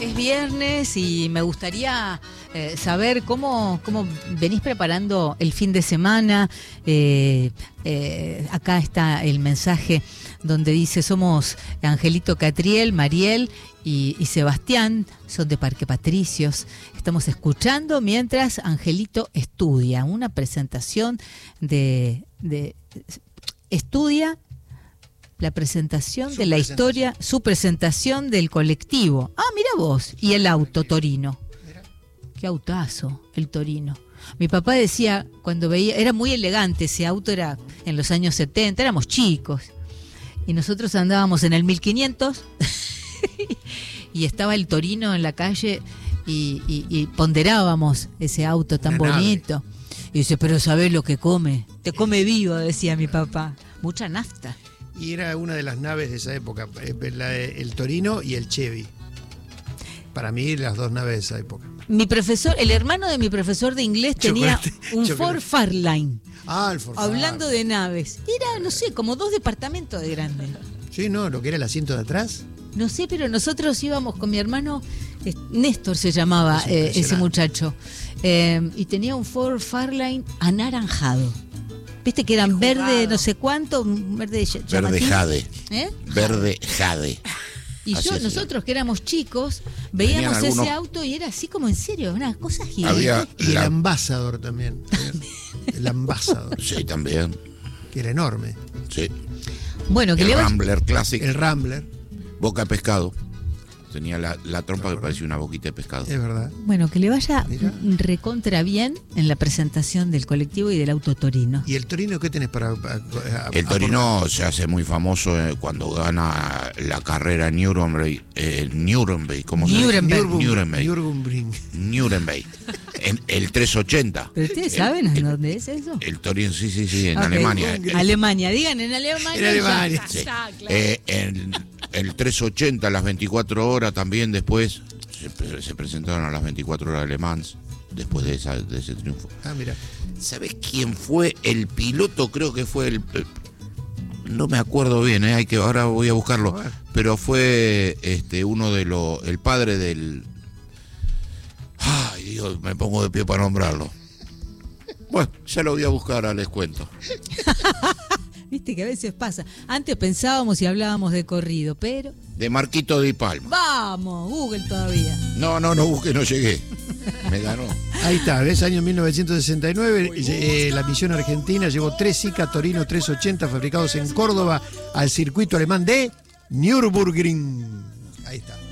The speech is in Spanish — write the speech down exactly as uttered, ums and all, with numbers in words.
Es viernes y me gustaría eh, saber cómo, cómo venís preparando el fin de semana. Eh, eh, acá está el mensaje donde dice: somos Angelito Catriel, Mariel y, y Sebastián, son de Parque Patricios. Estamos escuchando mientras Angelito estudia una presentación de, de estudia la presentación su de la presentación. historia, su presentación del colectivo. Ah, mira vos, y el auto Torino. Qué autazo, el Torino. Mi papá decía, cuando veía, era muy elegante ese auto, era en los años setenta, éramos chicos. Y nosotros andábamos en el mil quinientos y estaba el Torino en la calle y, y, y ponderábamos ese auto tan Una bonito. Nave. Y dice, pero ¿sabés lo que come? Te come vivo, decía mi papá. Mucha nafta. Y era una de las naves de esa época, la, el Torino y el Chevy. Para mí, las dos naves de esa época. Mi profesor, el hermano de mi profesor de inglés tenía Chocolate, un chocolate. Ford Fairlane. Ah, el Ford Hablando Fairlane. de naves. Era, no sé, como dos departamentos de grande. Sí, no, lo que era el asiento de atrás. No sé, pero nosotros íbamos con mi hermano, eh, Néstor se llamaba Es eh, ese impresionante. muchacho, eh, y tenía un Ford Fairlane anaranjado. Viste que eran verde, no sé cuánto, verde ll- Verde llamativo. jade. ¿Eh? Verde jade. Y Así yo, se nosotros que éramos chicos, veíamos Tenían ese algunos- auto y era así como en serio, una cosa gigante. Había Y el la- Ambassador también. El Ambassador, Sí, también. que era enorme. Sí. Bueno, que El le vaya- Rambler Classic, El Rambler, boca de pescado. Tenía la, la trompa que parecía una boquita de pescado. es verdad. Bueno, que le vaya Mirá. recontra bien en la presentación del colectivo y del auto Torino. ¿Y el Torino qué tenés para...? a- a- El Torino se hace muy famoso eh, cuando gana la carrera en Nuremberg. Eh, Nuremberg, ¿cómo se dice? Nuremberg. Nuremberg. Nürburgring. Nuremberg. En el trescientos ochenta. ¿Pero ustedes El- saben en el- dónde es eso? El Torino, sí, sí, sí, en Ok. Alemania. El- Alemania, digan en Alemania. En Alemania. ya. Sí. Ya, claro. Eh, en el trescientos ochenta, las veinticuatro horas también después se, se presentaron a las veinticuatro horas de Le Mans después de, esa, de ese triunfo. Ah, mira. ¿Sabes quién fue el piloto? Creo que fue el... el- no me acuerdo bien, ¿eh? Hay que, ahora voy a buscarlo. A ver. Pero fue este uno de los... El padre del... Ay, Dios, me pongo de pie para nombrarlo. Bueno, ya lo voy a buscar, ahora les cuento. Viste que a veces pasa. Antes pensábamos y hablábamos de corrido, pero... De Marquito Di Palma. Vamos, Google todavía. No, no, no busqué, no llegué. Me ganó. Ahí está, ¿ves? Año mil novecientos sesenta y nueve, eh, la misión argentina llevó tres Zika Torino trescientos ochenta fabricados en Córdoba al circuito alemán de Nürburgring. Ahí está.